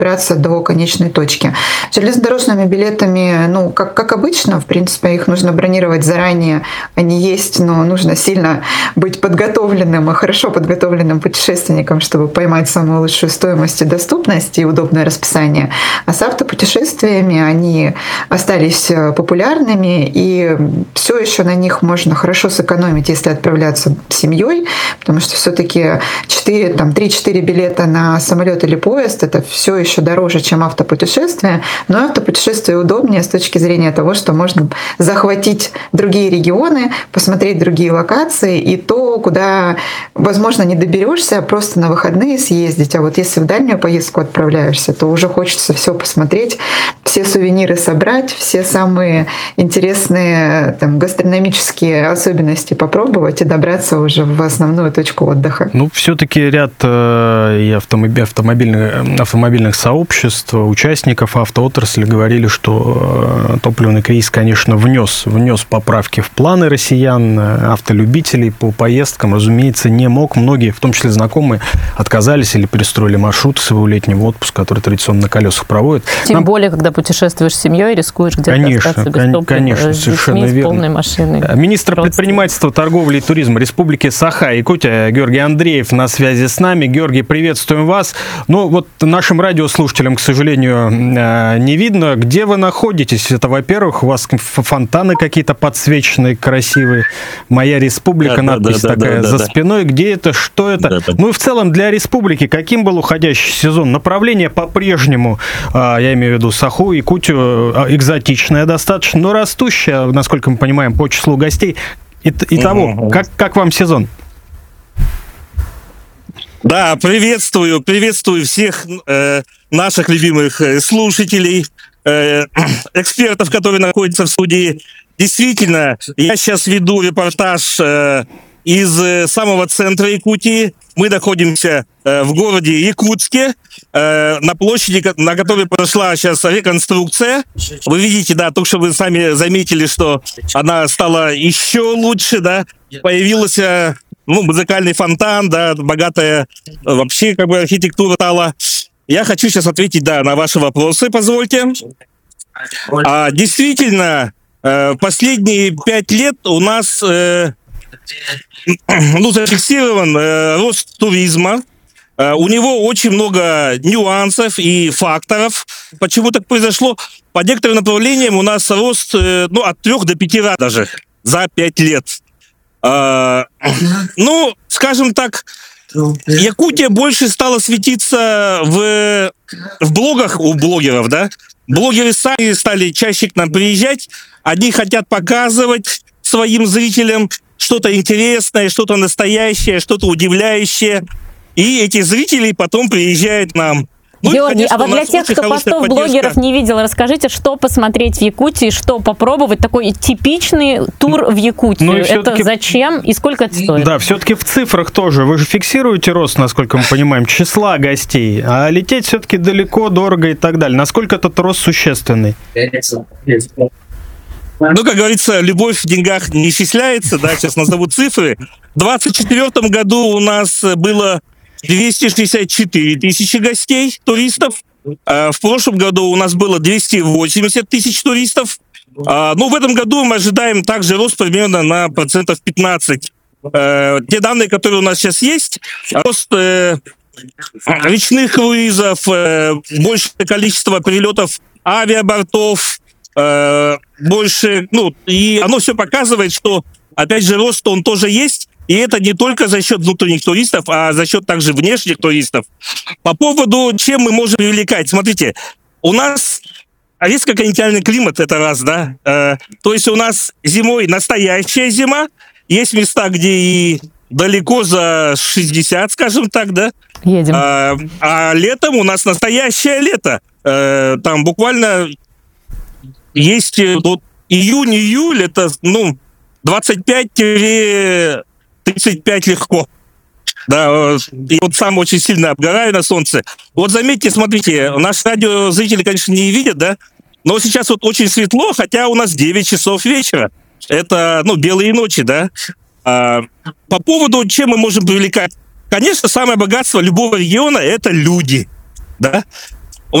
добраться до конечной точки. С железнодорожными билетами, как обычно, в принципе, их нужно бронировать заранее. Они есть, но нужно сильно быть подготовленным и хорошо подготовленным путешественником, чтобы поймать самую лучшую стоимость и доступность и удобное расписание. А с автопутешествиями они остались популярными, и все еще на них можно хорошо сэкономить, если отправляться с семьей, потому что все-таки 3-4 билета на самолет или поезд — это все еще дороже, чем автопутешествие, но автопутешествие удобнее с точки зрения того, что можно захватить другие регионы, посмотреть другие локации и то, куда, возможно, не доберешься, просто на выходные съездить. А вот если в дальнюю поездку отправляешься, то уже хочется все посмотреть, все сувениры собрать, все самые интересные гастрономические особенности попробовать и добраться уже в основную точку отдыха. Все-таки ряд и автомобильных сообществ, участников автоотрасли говорили, что топливный кризис, конечно, внес поправки в планы россиян, автолюбителей по поездкам. Разумеется, не мог. Многие, в том числе знакомые, отказались или перестроили маршрут своего летнего отпуска, который традиционно на колесах проводят. Тем более, когда путешествуешь с семьей, рискуешь где-то остаться без топлива, конечно, совершенно верно. С полной машиной. Министр предпринимательства, торговли и туризма Республики Саха-Якутия Георгий Андреев на связи с нами. Георгий, приветствуем вас. Нашим радиослушателям, к сожалению, не видно, где вы находитесь. Это, во-первых, у вас фонтаны какие-то подсвеченные, красивые. «Моя республика», надпись такая за спиной. Где это, что это? И в целом для республики каким был уходящий сезон? Направление по-прежнему, я имею в виду Саху, Якутию, экзотичное достаточно, но растущее, насколько мы понимаем, по числу гостей. Итого, как вам сезон? Да, приветствую всех наших любимых слушателей, экспертов, которые находятся в студии. Действительно, я сейчас веду репортаж из самого центра Якутии. Мы находимся в городе Якутске, на площади, на которой прошла сейчас реконструкция. Вы видите, только что вы сами заметили, что она стала еще лучше, появился музыкальный фонтан, богатая вообще архитектура стала. Я хочу сейчас ответить, на ваши вопросы, позвольте. Действительно, последние 5 лет у нас зафиксирован рост туризма. У него очень много нюансов и факторов. Почему так произошло? По некоторым направлениям у нас рост от 3 до 5 раз даже за 5 лет. Скажем так, Якутия больше стала светиться в блогах у блогеров, Блогеры сами стали чаще к нам приезжать. Они хотят показывать своим зрителям что-то интересное, что-то настоящее, что-то удивляющее. И эти зрители потом приезжают к нам. Георгий, а вот для тех, кто постов блогеров не видел, расскажите, что посмотреть в Якутии, что попробовать, такой типичный тур в Якутию. Это зачем и сколько это стоит? Да, все-таки в цифрах тоже. Вы же фиксируете рост, насколько мы понимаем, числа гостей, а лететь все-таки далеко, дорого и так далее. Насколько этот рост существенный? Как говорится, любовь в деньгах не исчисляется, сейчас назову цифры. В 2024 году у нас было 264 тысячи гостей, туристов. В прошлом году у нас было 280 тысяч туристов. В этом году мы ожидаем также рост примерно на 15%. Те данные, которые у нас сейчас есть, рост речных круизов, большее количество перелетов авиабортов, больше, и оно все показывает, что, опять же, рост он тоже есть. И это не только за счет внутренних туристов, а за счет также внешних туристов. По поводу, чем мы можем привлекать. Смотрите, у нас резкоконтинентальный климат, это раз, то есть у нас зимой настоящая зима. Есть места, где и далеко за 60, скажем так, Едем. А летом у нас настоящее лето. Там буквально есть июнь-июль, это, 25-35 легко. И сам очень сильно обгораю на солнце. Заметьте, смотрите, наши радиозрители, конечно, не видят, но сейчас очень светло, хотя у нас 9 часов вечера. Это, белые ночи, По поводу, чем мы можем привлекать. Конечно, самое богатство любого региона – это люди,